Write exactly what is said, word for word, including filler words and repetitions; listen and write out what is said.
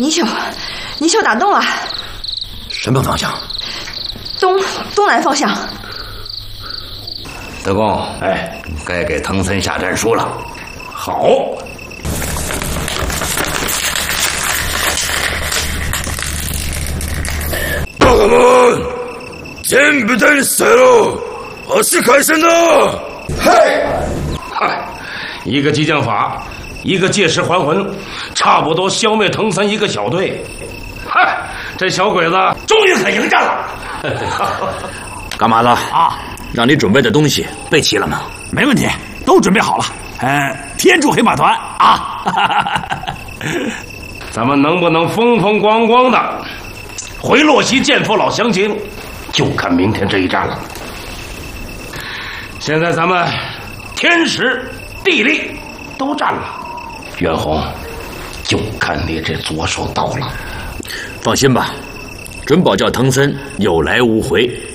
泥鳅，泥鳅打洞了。 什么方向？ 东东南方向。 德公， 哎， 该给藤森下战书了。 好。バカモン、全部で捨てろ。足返せんだ。 嗨，嗨，一个激将法，一个借尸还魂，差不多消灭藤森一个小队。嗨，这小鬼子终于肯迎战了。 干嘛了啊？让你准备的东西备齐了吗？ 没问题，都准备好了。呃，天助黑马团啊！ 咱们能不能风风光光的回洛溪见父老乡亲，就看明天这一战了。现在咱们天时地利都占了，袁弘，就看你这左手刀了。 放心吧，准保叫藤森有来无回。